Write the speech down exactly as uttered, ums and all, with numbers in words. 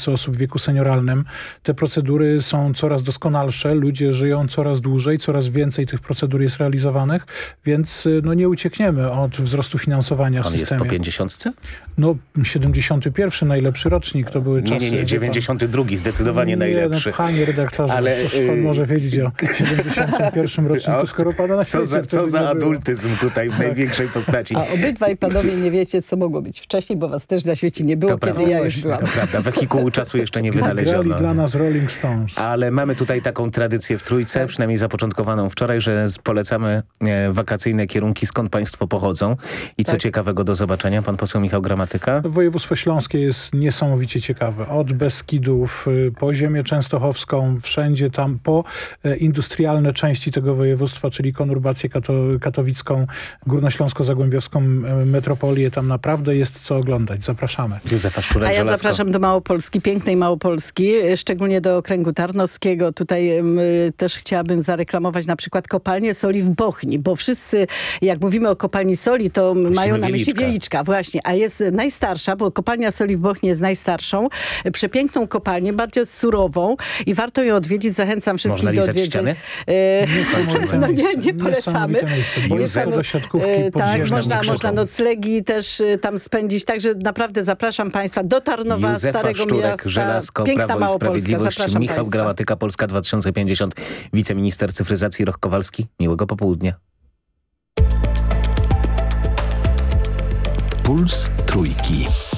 Polsce osób w wieku senioralnym. Te procedury są coraz doskonalsze, ludzie żyją coraz dłużej, coraz więcej tych procedur jest realizowanych, więc no, nie uciekniemy od wzrostu finansowania w Pan systemie. jest po pięćdziesiątce? No, siedemdziesiąty pierwszy najlepszy rocznik, to były czasy... Nie, nie, nie, dziewięćdziesiąty drugi zdecydowanie nie, najlepszy. No, panie redaktorze, ale cóż pan może wiedzieć o siedemdziesiątym pierwszym roczniku, skoro pana na Co za, co za adultyzm tutaj w największej postaci. A obydwaj panowie nie wiecie, co mogło być wcześniej, bo was też na świecie nie było, to kiedy prawda, ja już byłam. To prawda, wehikułu czasu jeszcze nie wynaleziono. Grali dla nas Rolling Stones. Ale mamy tutaj taką tradycję w Trójce, przynajmniej zapoczątkowaną wczoraj, że polecamy e, wakacyjne kierunki, skąd państwo pochodzą. I co tak. ciekawego do zobaczenia? Pan poseł Michał Gramatyka? Województwo śląskie jest niesamowicie ciekawe. Od Beskidów, po ziemię częstochowską, wszędzie tam, po industrialne części tego województwa, czyli konurbację kato katowicką, górnośląsko-zagłębiowską metropolię. Tam naprawdę jest co oglądać. Zapraszamy. Józefa Szczurek, A ja Żelazko. zapraszam do Małopolski, pięknej Małopolski, szczególnie do okręgu tarnowskiego. Tutaj m, też chciałabym zareklamować na przykład kopalnię soli w Bochni, bo wszyscy, jak mówimy o kopalni soli, to Myślimy mają na myśli Wieliczka. Wieliczka, właśnie, a jest najstarsza, bo kopalnia soli w Bochni jest najstarszą, przepiękną kopalnię, bardzo surową i warto ją odwiedzić. Zachęcam wszystkich Można do lizać odwiedzenia. Niesamowite No nie, miejsce, nie polecamy. niesamowite miejsce. Boiska do siatkówki E, tak, podziemne. można, krzyczą. można noclegi też y, tam spędzić, także naprawdę zapraszam państwa do Tarnowa, Józefa Starego Szczurek, Miasta. Żelazko, Piękna Prawo i Małopolska. Sprawiedliwość, Zapraszam Michał państwa. Gramatyka, Polska dwa tysiące pięćdziesiąt, wiceminister cyfryzacji Roch Kowalski. Miłego popołudnia. Puls Trójki.